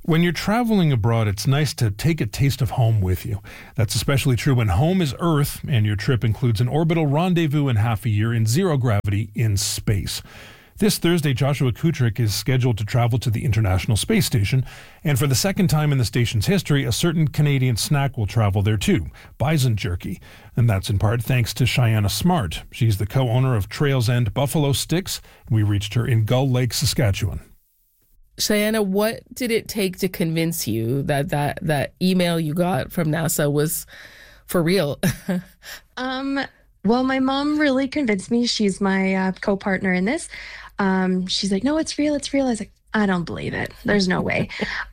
When you're traveling abroad, it's nice to take a taste of home with you. That's especially true when home is Earth and your trip includes an orbital rendezvous in half a year in zero gravity in space. This Thursday, Joshua Kutrick is scheduled to travel to the International Space Station, and for the second time in the station's history, a certain Canadian snack will travel there too, bison jerky. And that's in part thanks to Cheyenne Smart. She's the co-owner of Trails End Buffalo Sticks. We reached her in Gull Lake, Saskatchewan. Cheyenne, what did it take to convince you that email you got from NASA was for real? Well, my mom really convinced me. She's my co-partner in this. She's like, no, it's real. It's real. I was like, I don't believe it. There's no way.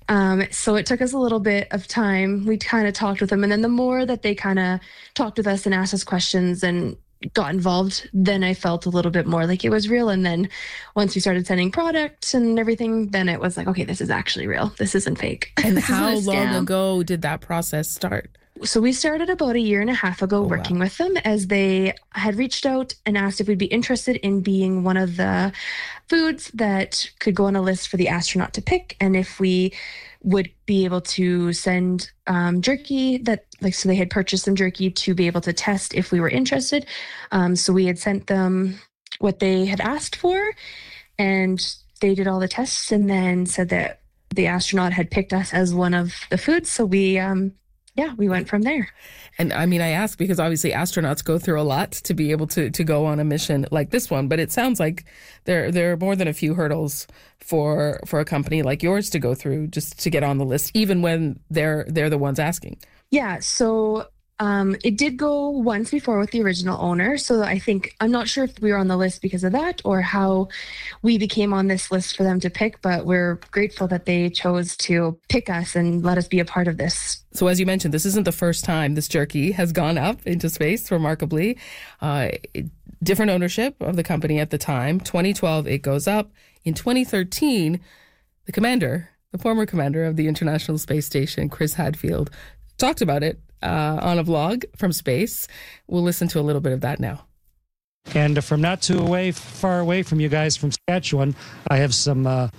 So it took us a little bit of time. We kind of talked with them. And then the more that they kind of talked with us and asked us questions and got involved, then I felt a little bit more like it was real. And then once we started sending products and everything, then it was like, okay, this is actually real. This isn't fake. And how long ago did that process start? So we started about a year and a half ago working with them, as they had reached out and asked if we'd be interested in being one of the foods that could go on a list for the astronaut to pick, and if we would be able to send jerky so they had purchased some jerky to be able to test if we were interested. So we had sent them what they had asked for, and they did all the tests and then said that the astronaut had picked us as one of the foods. So we went from there. And I mean, I ask because obviously astronauts go through a lot to be able to go on a mission like this one. But it sounds like there are more than a few hurdles for a company like yours to go through just to get on the list, even when they're the ones asking. Yeah. So it did go once before with the original owner. So I'm not sure if we were on the list because of that or how we became on this list for them to pick, but we're grateful that they chose to pick us and let us be a part of this. So as you mentioned, this isn't the first time this jerky has gone up into space, remarkably. Different ownership of the company at the time. 2012, it goes up. In 2013, the former commander of the International Space Station, Chris Hadfield, talked about it on a vlog from space. We'll listen to a little bit of that now. And from not too far away from you guys from Saskatchewan, I have some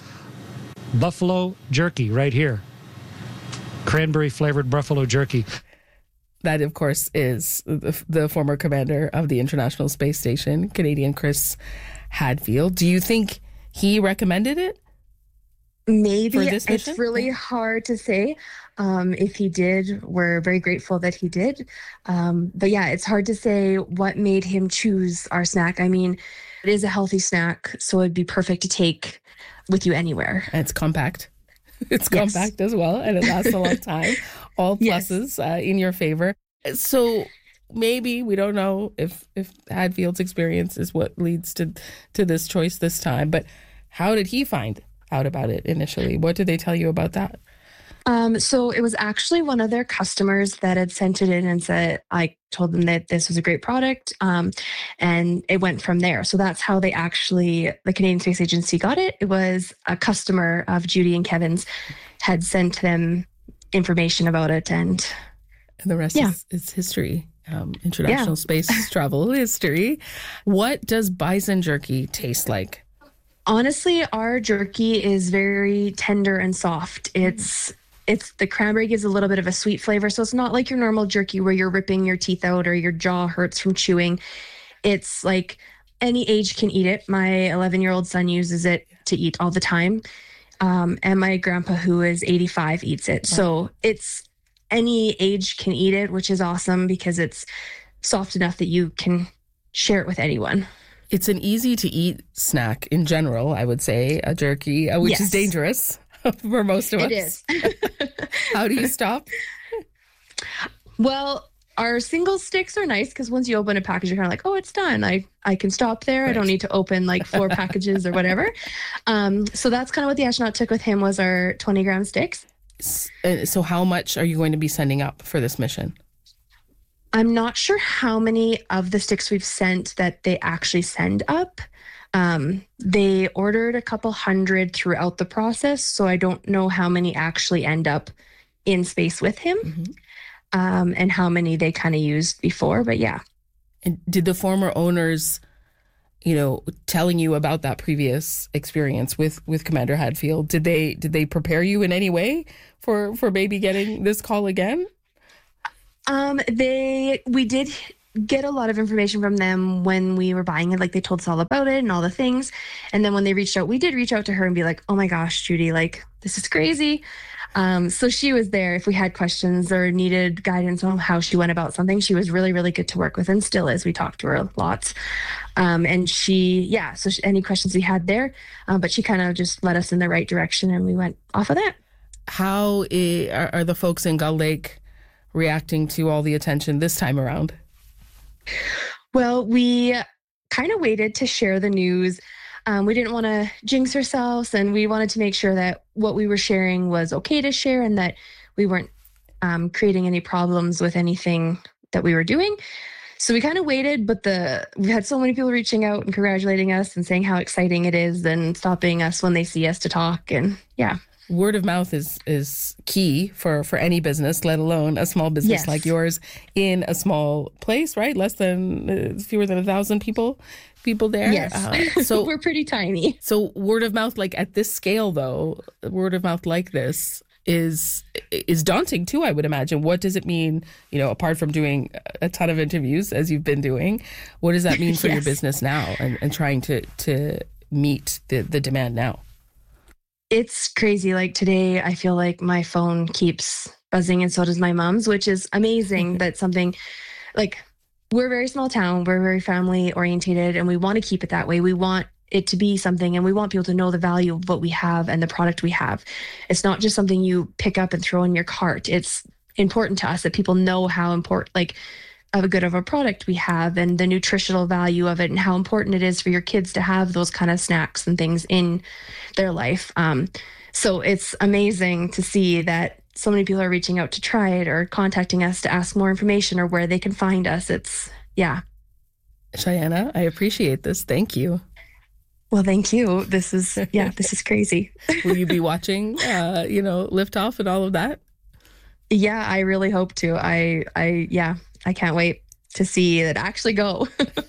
buffalo jerky right here. Cranberry flavored buffalo jerky. That, of course, is the former commander of the International Space Station, Canadian Chris Hadfield. Do you think he recommended it? Maybe. It's really hard to say. If he did, we're very grateful that he did. But yeah, it's hard to say what made him choose our snack. I mean, it is a healthy snack, so it'd be perfect to take with you anywhere. And it's compact. It's compact as well, and it lasts a long time. All pluses in your favor. So maybe, we don't know if Hadfield's experience is what leads to this choice this time, but how did he find out about it initially? What did they tell you about that? So it was actually one of their customers that had sent it in and said, I told them that this was a great product. And it went from there. So that's how the Canadian Space Agency got it. It was a customer of Judy and Kevin's had sent them information about it. And the rest is history. International space travel history. What does bison jerky taste like? Honestly, our jerky is very tender and soft. It's the cranberry gives a little bit of a sweet flavor. So it's not like your normal jerky where you're ripping your teeth out or your jaw hurts from chewing. It's like any age can eat it. My 11-year-old son uses it to eat all the time. And my grandpa, who is 85, eats it. So it's any age can eat it, which is awesome because it's soft enough that you can share it with anyone. It's an easy to eat snack in general, I would say, a jerky, which is dangerous for most of us. It is. How do you stop? Well, our single sticks are nice because once you open a package, you're kind of like, oh, it's done. I can stop there. Right. I don't need to open like 4 packages or whatever. So that's kind of what the astronaut took with him was our 20-gram sticks. So how much are you going to be sending up for this mission? I'm not sure how many of the sticks we've sent that they actually send up. They ordered a couple hundred throughout the process, so I don't know how many actually end up in space with him, and how many they kind of used before, but yeah. And did the former owners telling you about that previous experience with Commander Hadfield? Did they prepare you in any way for maybe getting this call again? We did get a lot of information from them when we were buying it. Like, they told us all about it and all the things. And then when they reached out, we did reach out to her and be like, oh my gosh, Judy, like, this is crazy. So she was there if we had questions or needed guidance on how she went about something. She was really, really good to work with and still is. We talked to her lots. And so any questions we had there, but she kind of just led us in the right direction and we went off of that. How are the folks in Gull Lake reacting to all the attention this time around? Well, we kind of waited to share the news. We didn't want to jinx ourselves, and we wanted to make sure that what we were sharing was okay to share and that we weren't creating any problems with anything that we were doing. So we kind of waited, but we had so many people reaching out and congratulating us and saying how exciting it is and stopping us when they see us to talk. And yeah. Word of mouth is key for any business, let alone a small business like yours in a small place, right? Fewer than 1,000 people there. Yes. So we're pretty tiny. So word of mouth, like at this scale, though, word of mouth like this is daunting too, I would imagine. What does it mean, apart from doing a ton of interviews as you've been doing, what does that mean for your business now and trying to meet the demand now? It's crazy. Like today, I feel like my phone keeps buzzing and so does my mom's, which is amazing. That's something like, we're a very small town. We're very family orientated and we want to keep it that way. We want it to be something and we want people to know the value of what we have and the product we have. It's not just something you pick up and throw in your cart. It's important to us that people know how important, of a good of a product we have and the nutritional value of it and how important it is for your kids to have those kind of snacks and things in their life. So it's amazing to see that so many people are reaching out to try it or contacting us to ask more information or where they can find us. Cheyenne, I appreciate this. Thank you. Well, thank you. This is crazy. Will you be watching, liftoff and all of that? Yeah, I really hope to. I can't wait to see it actually go.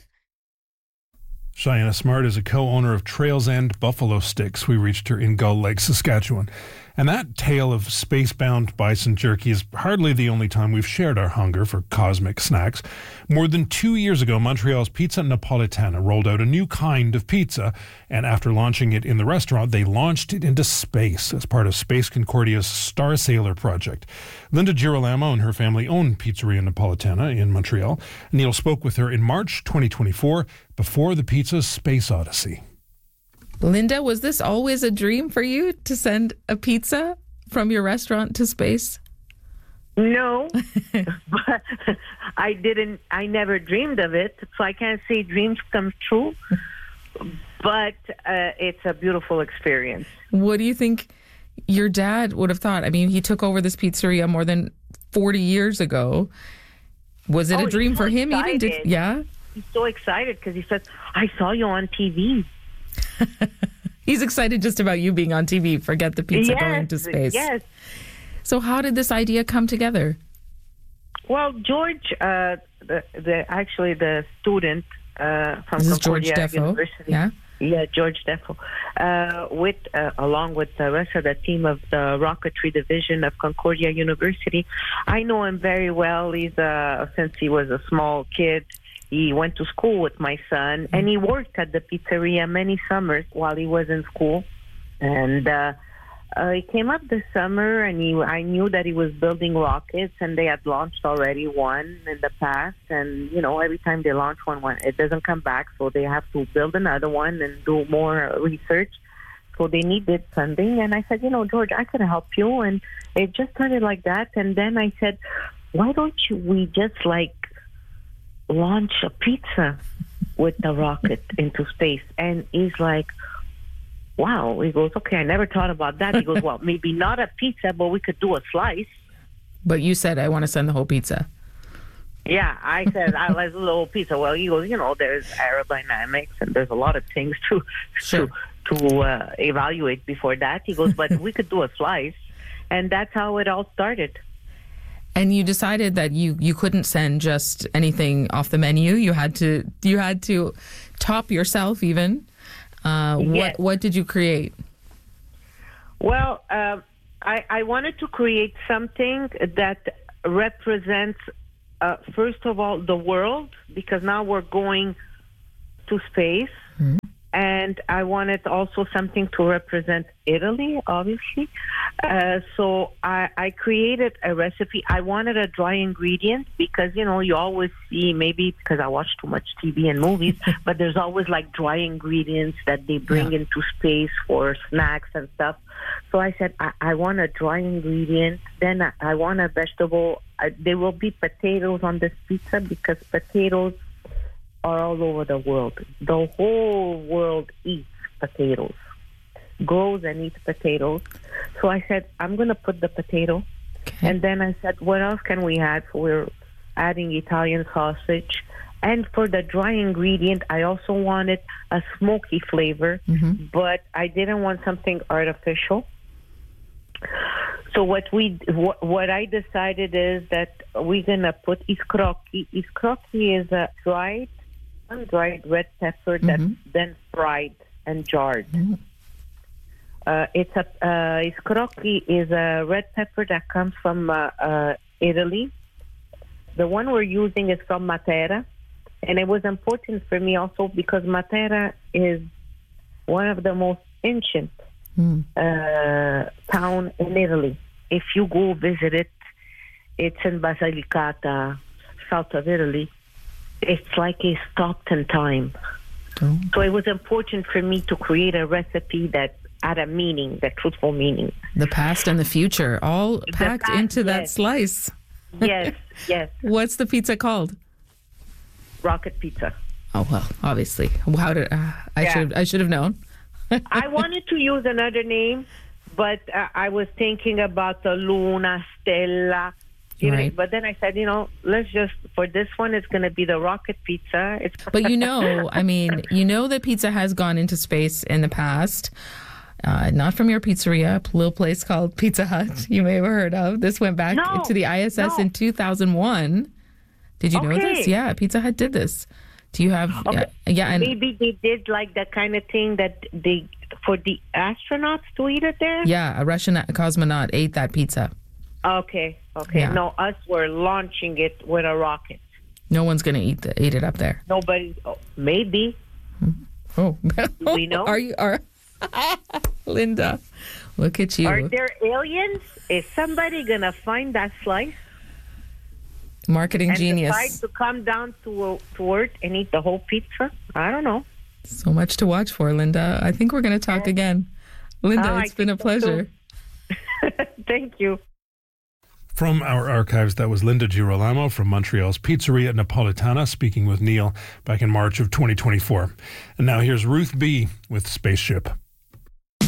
Cheyenne Smart is a co-owner of Trails End Buffalo Sticks. We reached her in Gull Lake, Saskatchewan. And that tale of space-bound bison jerky is hardly the only time we've shared our hunger for cosmic snacks. More than 2 years ago, Montreal's Pizza Napolitana rolled out a new kind of pizza, and after launching it in the restaurant, they launched it into space as part of Space Concordia's Star Sailor project. Linda Girolamo and her family own Pizzeria Napolitana in Montreal. Neil spoke with her in March 2024 before the pizza's space odyssey. Linda, was this always a dream for you to send a pizza from your restaurant to space? No, but I never dreamed of it, so I can't say dreams come true, but it's a beautiful experience. What do you think your dad would have thought? I mean, he took over this pizzeria more than 40 years ago. Was it a dream for him even? Yeah? He's so excited because he said, I saw you on TV. He's excited just about you being on TV. Forget the pizza going to space. Yes. So how did this idea come together? Well, George, the student from this is Concordia George Defo. University. Yeah, George Defo. Along with the rest of the team of the rocketry division of Concordia University. I know him very well. He's since he was a small kid. He went to school with my son, and he worked at the pizzeria many summers while he was in school. And he came up this summer, and I knew that he was building rockets, and they had launched already one in the past. And, every time they launch one, it doesn't come back, so they have to build another one and do more research. So they needed funding. And I said, George, I could help you. And it just started like that. And then I said, why don't we just, launch a pizza with the rocket into space? And he's like, wow. He goes, okay, I never thought about that. He goes, well, maybe not a pizza, but we could do a slice. But you said, I want to send the whole pizza. Yeah, I said, I like the whole pizza. Well, he goes, there's aerodynamics and there's a lot of things to evaluate before that. He goes, but we could do a slice. And that's how it all started. And you decided that you couldn't send just anything off the menu. You had to top yourself even. Yes. What did you create? Well, I wanted to create something that represents, first of all, the world, because now we're going to space. Mm-hmm. And I wanted also something to represent Italy, obviously. So I created a recipe. I wanted a dry ingredient because, you always see, maybe because I watch too much TV and movies, but there's always like dry ingredients that they bring into space for snacks and stuff. So I said, I want a dry ingredient. Then I want a vegetable. There will be potatoes on this pizza because potatoes are all over the world. The whole world eats potatoes, grows and eats potatoes. So I said, I'm going to put the potato. Okay. And then I said, what else can we add? So we're adding Italian sausage. And for the dry ingredient, I also wanted a smoky flavor, but I didn't want something artificial. So what I decided is that we're going to put iscrocchi. Iscrocchi is a sun-dried red pepper that's then fried and jarred. Iscrocchi is a red pepper that comes from Italy. The one we're using is from Matera, and it was important for me also because Matera is one of the most ancient town in Italy. If you go visit it, it's in Basilicata, south of Italy. It's like a stopped in time. Oh. So it was important for me to create a recipe that had a meaning, the truthful meaning. The past and the future, all packed into that slice. Yes, yes. What's the pizza called? Rocket Pizza. Oh, well, obviously. How did I should have known. I wanted to use another name, but I was thinking about the Luna, Stella. Right. But then I said, let's just, for this one, it's going to be the Rocket Pizza. But that pizza has gone into space in the past. Not from your pizzeria, a little place called Pizza Hut, you may have heard of. This went back to the ISS in 2001. Did you know this? Yeah, Pizza Hut did this. Do you have... Okay. And maybe they did like that kind of thing that for the astronauts to eat it there? Yeah, a Russian cosmonaut ate that pizza. Okay. Yeah. No, us were launching it with a rocket. No one's going to eat it up there. Nobody. Maybe. Oh. Do we know? Linda, look at you. Are there aliens? Is somebody going to find that slice? Marketing genius. And decide to come down to Earth and eat the whole pizza? I don't know. So much to watch for, Linda. I think we're going to talk again. Linda, it's been a pleasure. Thank you. From our archives, that was Linda Girolamo from Montreal's Pizzeria Napolitana speaking with Neil back in March of 2024. And now here's Ruth B. with Spaceship.